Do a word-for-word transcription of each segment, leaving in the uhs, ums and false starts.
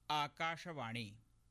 आकाशवाणी।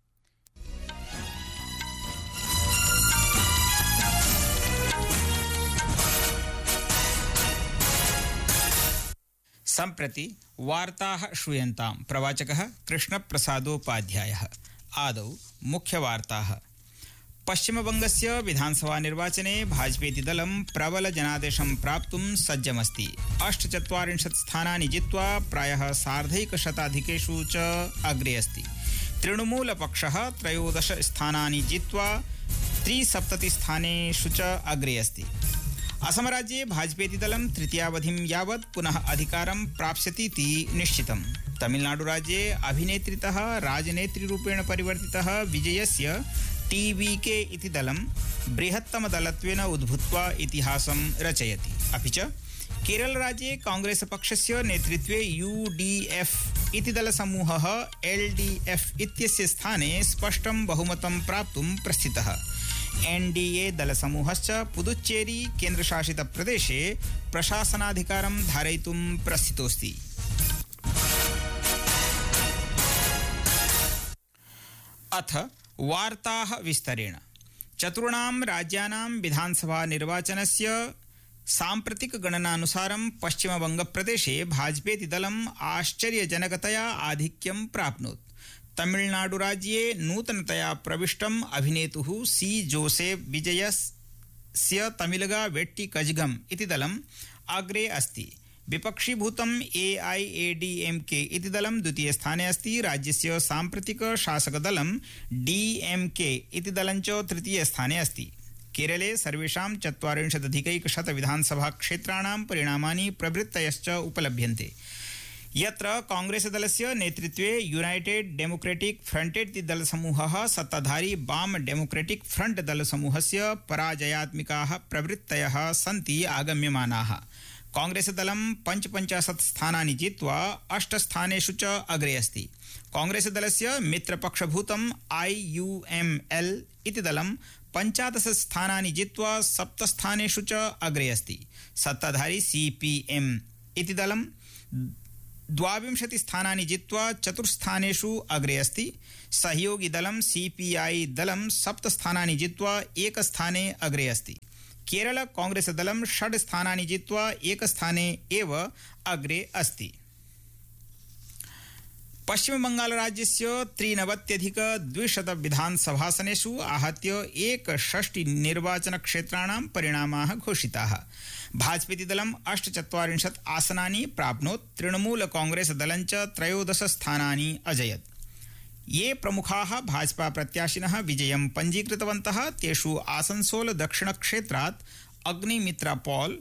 सम्प्रति वार्ताः श्रूयन्तां। प्रवाचकः कृष्णप्रसादोपाध्यायः। आदौ मुख्यवार्ताः। पश्चिमबंगस्य विधानसभा निर्वाचने भाजपेति दलं प्रबल जनादेशं प्राप्तुं सज्जमस्ति। अष्टचत्वारिंशत् स्थानानि जित्वा प्रायः सार्धैकशताधिकेषु च अग्रे अस्ति। तृणमूलपक्षः त्रयोदश स्थानानि जित्वा त्रिसप्ततिस्थानेषु च अग्रे अस्ति। असमराज्ये भाजपेति दलं तृतीयावधिं यावत् पुनः अधिकारं प्राप्स्यतीति निश्चितम्। तमिलनाडुराज्ये अभिनेत्रितः राजनेत्रीरूपेण परिवर्तितः विजयस्य टीवीके इति दलं बृहत्तमदलत्वेन उद्भूत्वा इतिहासं रचयति। अपि च केरलराज्ये कांग्रेसपक्षस्य नेतृत्वे यूडीएफ इति दलसमूहः एलडीएफ इत्यस्य स्थाने स्पष्टं बहुमतं प्राप्तुं प्रस्थितः। एनडीए दलसमूहश्च पुदुच्चेरी केन्द्रशासितप्रदेशे प्रशासनाधिकारं धारयितुं प्रस्थितोऽस्ति। अथ वार्ताः विस्तरेण। चतुर्णां राज्यानां विधानसभा निर्वाचनस्य साम्प्रतिक गणनानुसारं पश्चिमबंगप्रदेशे भाजपेति दलम् आश्चर्यजनकतया आधिक्यं प्राप्नोत्। तमिलनाडुराज्ये नूतनतया प्रविष्टम् अभिनेतुः सी जोसेफ विजयस्य तमिलगा वेट्टी कजगम इति दलम् अग्रे अस्ति। विपक्षीभूतम् एआईएडीएमके इति दलं द्वितीय स्थाने अस्ति। राज्यस्य साम्प्रतिक शासकदलं डीएमके इति दलं च तृतीय स्थाने अस्ति। केरले सर्वेषां चत्वारिंशदधिकैकशत विधानसभा क्षेत्राणां परिणामानि प्रवृत्तयश्च उपलभ्यन्ते। यत्र कांग्रेसदलस्य नेतृत्वे यूनाइटेड डेमोक्रेटिक फ्रंट इति दलसमूहः सत्ताधारी वाम डेमोक्रेटिक फ्रंट दलसमूहस्य पराजयात्मिकाः प्रवृत्तयः सन्ति आगम्यमानाः। कांग्रेसदलं पञ्चपञ्चाशत् स्थानानि जित्वा अष्टस्थानेषु च अग्रे अस्ति। कांग्रेसदलस्य मित्रपक्षभूतम् आईयूएमएल इति दलं पञ्चादश स्थानानि जित्वा सप्तस्थानेषु च अग्रे अस्ति। सत्ताधारी सीपीएम इति दलं द्वाविंशति स्थानानि जित्वा चतुर्स्थानेषु अग्रे अस्ति। सहयोगी दलं सीपीआई दलं सप्तस्थानानि जित्वा एकस्थाने अग्रे अस्ति। केरल कांग्रेस दलं षड् स्थानानि जित्वा एकस्थाने एव अग्रे अस्ति। पश्चिमबंगालराज्यस्य त्रिनवत्यधिक द्विशत विधानसभासनेषु आहत्य एकषष्टि निर्वाचनक्षेत्राणां परिणामाः घोषिताः। भाजपेति दलम् अष्टचत्वारिंशत् आसनानि प्राप्नोत्। तृणमूल कांग्रेस दलं च त्रयोदश स्थानानि अजयत्। ये प्रमुखाः भाजपा प्रत्याशिनः विजयं पञ्जीकृतवन्तः तेषु आसनसोल दक्षिणक्षेत्रात् अग्निमित्रा पॉल,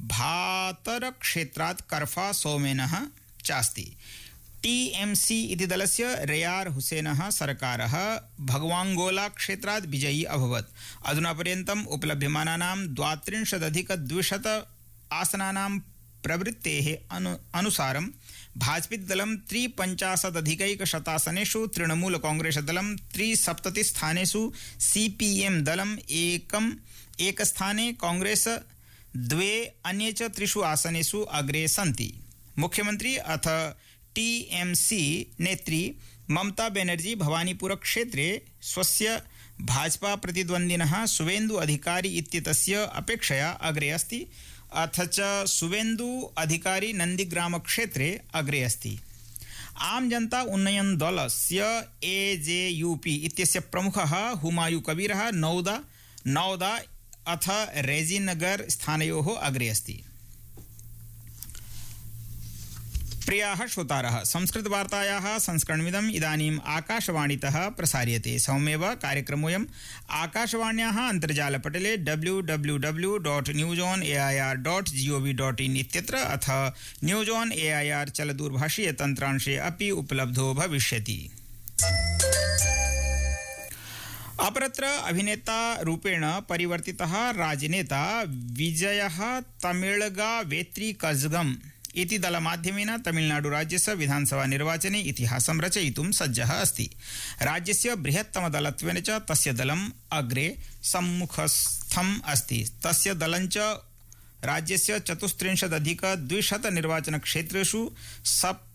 भातर क्षेत्रात् सोमेनः चास्ति। टीएमसी इति दलस्य रेयार हुसैनः सरकारः भगवांगोला क्षेत्रात् विजयी अभवत्। अधुना पर्यन्तम् उपलभ्यमानानां द्वात्रिंशदधिकद्विशत आसनानां प्रवृत्तेः अनु अनुसारं भाजपेति दलं त्रिपञ्चाशदधिकैकशतासनेषु, तृणमूल कांग्रेस दलं त्रिसप्ततिस्थानेषु, सीपीएम दलम् एकम् एकस्थाने, कांग्रेस द्वे, अन्ये च त्रिषु आसनेषु अग्रे सन्ति। मुख्यमंत्री अथ टीएमसी नेत्री ममता बनर्जी भवानीपुर क्षेत्रे स्वस्य भाजपा प्रतिद्वन्दिनः शुवेन्दु अधिकारी इत्येतस्य अपेक्षया अग्रे अस्ति। अथ च शुवेन्दु अधिकारी नंदीग्राम क्षेत्रे अग्रे अस्ति। आम जनता उन्नयन दलस्य एजेयूपी इत्यस्य प्रमुखः हुमायूं कबीरः नौदा नौदा अथ रेजीनगर स्थानयोः अग्रे अस्ति। प्रियाः श्रोतारः, संस्कृतवार्तायाः संस्करणमिदम् इदानीम् आकाशवाणीतः प्रसार्यते। सौम्येव कार्यक्रमोऽयम् आकाशवाण्याः अन्तर्जालपटले W W W dot news on A I are dot ji O V dot in इत्यत्र अथ न्यूस् आन् ए ऐ आर् चलदूरभाषीय तन्त्रांशे अपि उपलब्धो भविष्यति। अपरत्र अभिनेता रूपेण परिवर्तितः राजनेता विजयः तमिलगा वेट्टी कजगम इति दलमाध्यमेन तमिलनाडुराज्यस्य विधानसभा निर्वाचने इतिहासं रचयितुं सज्जः अस्ति। राज्यस्य बृहत्तमदलत्वेन च तस्य दलम् अग्रे सम्मुखस्थम् अस्ति। तस्य दलं च राज्यस्य चतुस्त्रिंशदधिक द्विशत निर्वाचनक्षेत्रेषु सप्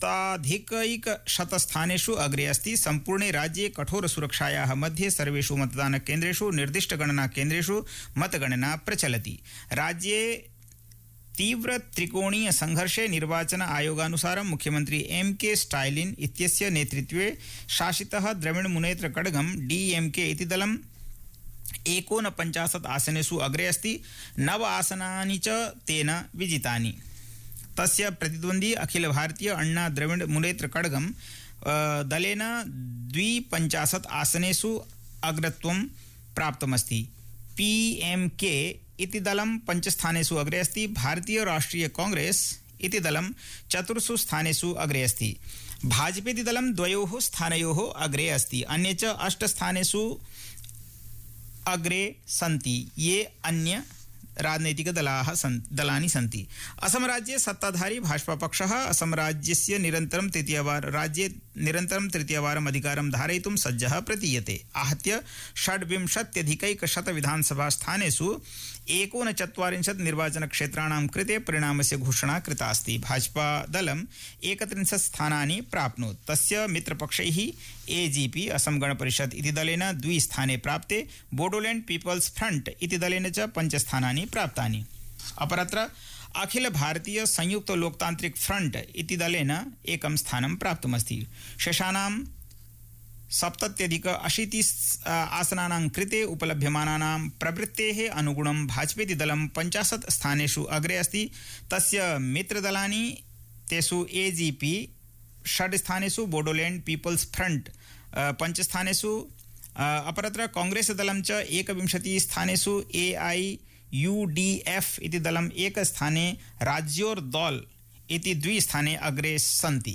सप्ताधिकैकशतस्थानेषु अग्रे अस्ति। सम्पूर्णे राज्ये कठोरसुरक्षायाः मध्ये सर्वेषु मतदानकेन्द्रेषु निर्दिष्टगणनाकेन्द्रेषु मतगणना प्रचलति। राज्ये तीव्र त्रिकोणीय संघर्षे निर्वाचन आयोगानुसारं मुख्यमंत्री एम के स्टालिन इत्यस्य नेतृत्वे शासितः द्रविड़-मुनेत्र कड़गम डीएमके इति दलम् एकोनपञ्चाशत् आसनेषु अग्रे अस्ति। नव आसनानि च तेन विजितानि। तस्य प्रतिद्वन्द्वी अखिल भारतीय अण्णा द्रविड़ मुनेत्र कड़गम दलेन द्विपञ्चाशत् आसनेषु अग्रत्वं प्राप्तमस्ति। पीएमके इति दलं पञ्चस्थानेषु अग्रे अस्ति। भारतीय राष्ट्रीय कांग्रेस इति दलं चतुर्षु स्थानेषु अग्रे अस्ति। भाजपेति दलं द्वयोः स्थानयोः अग्रे अस्ति। अन्ये च अष्टस्थानेषु अग्रे सन्ति। ये अन्य राजनैतिकदलाः सन्ति दलानि सन्ति। असम राज्ये सत्ताधारी भाजपा पक्षः असम राज्यस्य निरन्तरं तृतीयवार राज्ये निरन्तरं तृतीयवारम् अधिकारं धारयितुं सज्जः प्रतीयते। आहत्य षड्विंशत्यधिकैकशत विधानसभा स्थानेषु एकोनचत्वारिंशत् निर्वाचनक्षेत्राणां कृते परिणामस्य घोषणा कृता अस्ति। भाजपा दलम् एकत्रिंशत् स्थानानि प्राप्नोत्। तस्य मित्रपक्षैः एजीपी असम गण परिषद इति दलेन द्वि स्थाने प्राप्ते। बोडोलैंड पीपल्स फ्रंट इति दलेन च पञ्च स्थानानि प्राप्तानि। अपरत्र अखिल भारतीय संयुक्त लोकतांत्रिक फ्रंट इति दलेन एकं स्थानं प्राप्तमस्ति। शेषाणां सप्तत्यधिक अशीति आसनानां कृते उपलभ्यमानानां प्रवृत्तेः अनुगुणं भाजपेति दलं पञ्चाशत् स्थानेषु अग्रे अस्ति। तस्य मित्रदलानि तेषु एजीपी षड् स्थानेषु, बोडोलैंड पीपल्स फ्रंट पञ्चस्थानेषु, अपरत्र कांग्रेस दलं च एकविंशति स्थानेषु, एआईयूडीएफ इति दलम् एकस्थाने, राज्योर दल इति द्विस्थाने अग्रे सन्ति।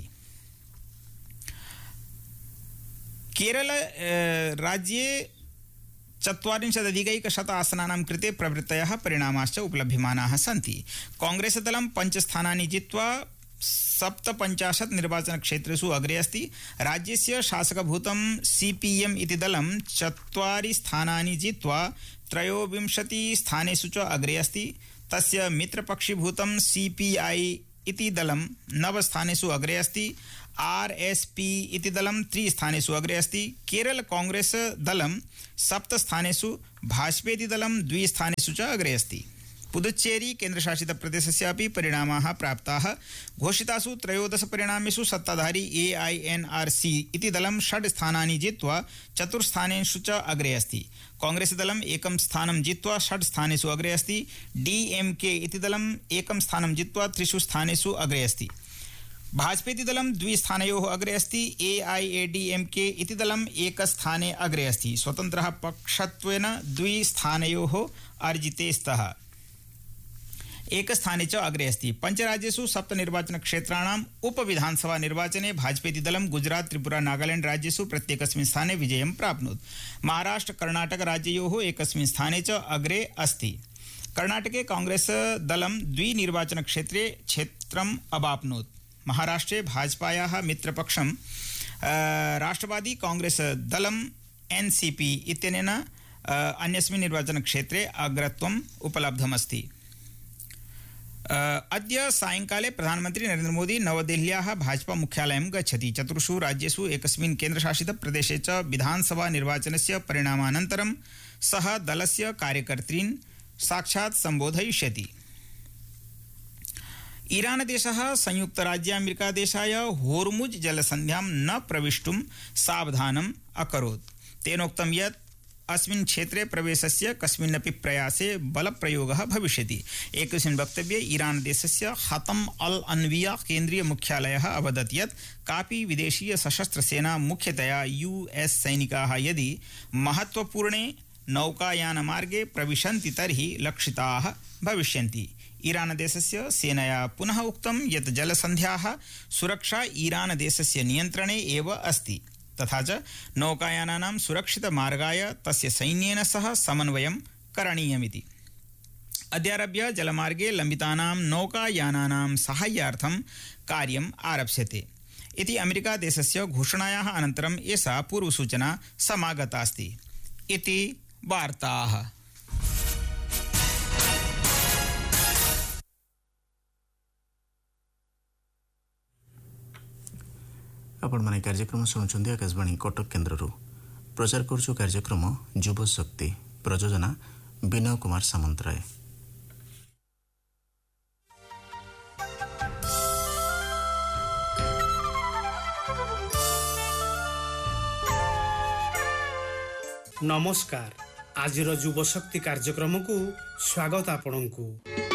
केरल राज्ये चत्वारिंशदधिकैकशत आसनानां कृते प्रवृत्तयः परिणामाश्च उपलभ्यमानाः सन्ति। कांग्रेस दलं पञ्चस्थानानि जित्वा सप्तपञ्चाशत् निर्वाचनक्षेत्रेषु अग्रे अस्ति। राज्यस्य शासकभूतं सीपीएम इति दलं चत्वारि स्थानानि जित्वा त्रयोविंशति स्थानेषु च अग्रे अस्ति। तस्य मित्रपक्षीभूतं सीपीआई इति दलं नव स्थानेषु अग्रे अस्ति। आरएसपी इति दलं त्रिस्थानेषु अग्रे अस्ति। केरल कांग्रेस दलं सप्तस्थानेषु, भाजपेति दलं द्विस्थानेषु च अग्रे अस्ति। पुदुच्चेरी केन्द्रशासितप्रदेशस्यापि परिणामाः प्राप्ताः। घोषितासु त्रयोदश परिणामेषु सत्ताधारी एआईएनआरसी इति दलं षड् स्थानानि जित्वा चतुर्स्थानेषु च अग्रे अस्ति। कांग्रेस दलम् एकं स्थानं जित्वा षड् स्थानेषु अग्रे अस्ति। डीएमके इति दलम् एकं स्थानं जित्वा त्रिषु स्थानेषु अग्रे अस्ति। भाजपेति दलं द्विस्थानयोः अग्रे अस्ति। एआईएडीएमके इति दलम् एकस्थाने अग्रे अस्ति। स्वतन्त्रः पक्षत्वेन द्विस्थानयोः अर्जिते स्तः एकस्थाने च अग्रे अस्ति। पञ्चराज्येषु सप्तनिर्वाचनक्षेत्राणाम् उपविधानसभा निर्वाचने भाजपेति दलं गुजरात, त्रिपुरा, नागालैंड राज्येषु प्रत्येकस्मिन् स्थाने विजयं प्राप्नोत्। महाराष्ट्र, कर्णाटक राज्ययोः एकस्मिन् स्थाने च अग्रे अस्ति। कर्णाटके कांग्रेस दलं द्विनिर्वाचनक्षेत्रे क्षेत्रम् अवाप्नोत्। महाराष्ट्रे भाजपायाः मित्रपक्षं राष्ट्रवादी कांग्रेस दलं एनसीपी इत्यनेन अन्यस्मिन् निर्वाचनक्षेत्रे अग्रत्वम् उपलब्धमस्ति। अद्य सायंकाले प्रधानमन्त्री नरेन्द्र मोदी नवदेहल्याः भाजपा मुख्यालयं गच्छति। चतुर्षु राज्येषु एकस्मिन् केन्द्रशासितप्रदेशे च विधानसभा निर्वाचनस्य परिणामानन्तरं सः दलस्य कार्यकर्तॄन् साक्षात् सम्बोधयिष्यति। ईरान देशः संयुक्तराज्यामेरिकादेशाय होर्मुज जलसन्ध्यां न प्रवेष्टुं सावधानम् अकरोत्। तेनोक्तं यत् अस्मिन् क्षेत्रे प्रवेशस्य कस्मिन्नपि प्रयासे बलप्रयोगः भविष्यति। एकस्मिन् वक्तव्ये ईरान देशस्य खतम अल अन्विया केन्द्रीय मुख्यालयः अवदत् यत् कापि विदेशीय सशस्त्रसेना, मुख्यतया यूएस सैनिकाः यदि महत्वपूर्णे नौकायानमार्गे प्रविशन्ति तर्हि लक्षिताः भविष्यन्ति। ईरान देशस्य सेनया पुनः उक्तं यत् जलसन्ध्याः सुरक्षा ईरान देशस्य नियन्त्रणे एव अस्ति, तथा च नौकायानानां सुरक्षितमार्गाय तस्य सैन्येन सह समन्वयं करणीयमिति। अद्यारभ्य जलमार्गे लम्बितानां नौकायानानां साहाय्यार्थं कार्यम् आरप्स्यते इति अमेरिका देशस्य घोषणायाः अनन्तरम् एषा पूर्वसूचना समागता अस्ति। इति वार्ताः। आपण माने कार्यक्रम सुनुचंदी आकाशवाणी कटक केन्द्ररू प्रचार करुछु कार्यक्रम युव शक्ति प्रयोजना विनय कुमार सामंतराय। नमस्कार। आजिर युव शक्ति कार्यक्रम को स्वागत आपणको।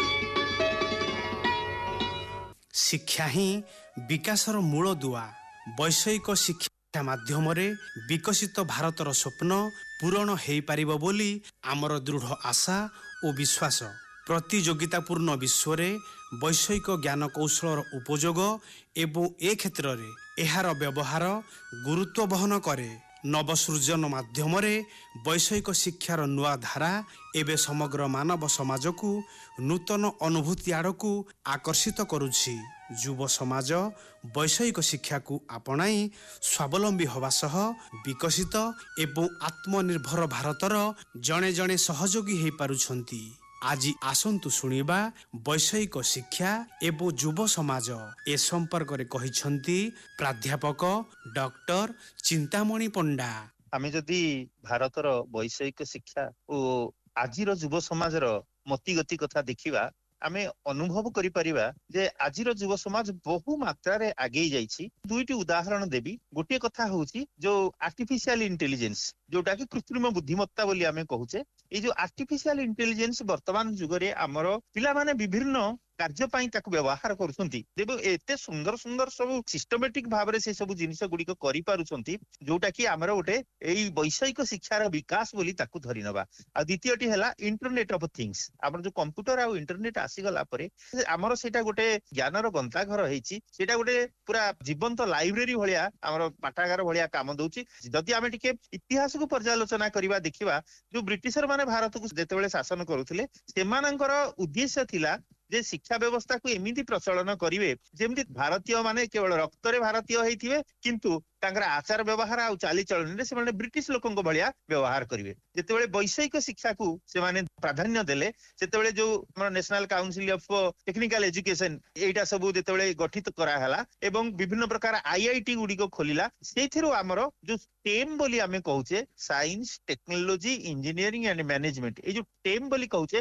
शिक्षा ही विकासर मूल दुआ। वैषयिक शिक्षा माध्यम विकसित भारतर स्वप्न पूरण हो पारिबो बोली आमर दृढ़ आशा और विश्वास। प्रतियोगितापूर्ण विश्व रे वैषयिक ज्ञान कौशल उपयोग एवं ए क्षेत्र रे एहार व्यवहार गुरुत्व बहन करे। नवसृजन माध्यम वैषयिक शिक्षार नुआ धारा एवं समग्र मानव समाज को नूतन अनुभूति आड़क आकर्षित करुछि। युव समाज वैषयिक शिक्षा को आपणाई स्वावलंबी हवा सह विकसित एवं आत्मनिर्भर भारतर जड़े जड़े सहयोगी हो पारुछंती। आज आसंतु सुनिबा वैषयिक शिक्षा एवं युव समाज ए संपर्क रे कहिछंती प्राध्यापक डॉक्टर चिंतामणि पंडा। आमे जदि भारतर वैषयिक शिक्षा और आजिर युव समाजर मतिगति कथा देखिबा आमे अनुभव करि परिबा जे आजिर युव समाज बहु मात्रा रे आगे जाइछि। दुईटी उदाहरण देबी। गोटे कथा होउछि जो आर्टिफिशियल इंटेलिजेंस जोटा कि कृत्रिम बुद्धिमत्ता बोली आमे कहूचे। ए जो आर्टिफिशियल इंटेलिजेंस वर्तमान युग रे हमर पिला माने विभिन्न कार्य पाई ताकु व्यवहार करूछंती। देबो एते सुंदर सुंदर सब सिस्टमैटिक भाबरे से सब जिनिस गुडी को करि पारुछंती जोटा कि हमर गोटे एई वैषयिक शिक्षार विकास बोली ताकु धरि नबा। आ द्वितीयटी हला इंटरनेट ऑफ थिंग्स। हमर जो कंप्यूटर आ इंटरनेट आसी गला परे हमर सेटा गोटे ज्ञानर गंताघर हेछि। सेटा गोटे पूरा जीवंत लाइब्रेरी भलिया हमर पाठागार भलिया काम दउछि। जदि आमे टिके इतिहास को पर्यालोचना करिबा देखिबा जो ब्रिटिशर माने भारत को जेतेबेले शासन करूथिले सेमानंकर उद्देश्य थिला जे शिक्षा व्यवस्था को एमिति प्रचलन करिवे जेमिति भारतीय माने केवल रक्तरे भारतीय हेइथिबे किंतु तांकर आचार व्यवहार आ चाली चलन रे से माने ब्रिटिश लोकन को भलिया व्यवहार करिवे। जेतेबेले वैषयिक शिक्षा को से माने प्राधान्य देले सेतेबेले जो हमर national council of technical education एटा सब जेतेबेले गठित करा हला एवं विभिन्न प्रकार आईआईटी गुडी को खोलिला सेथिरो हमर जो टेम बोली आमे कहूचे science technology engineering and management ए जो टेम बोली कहूचे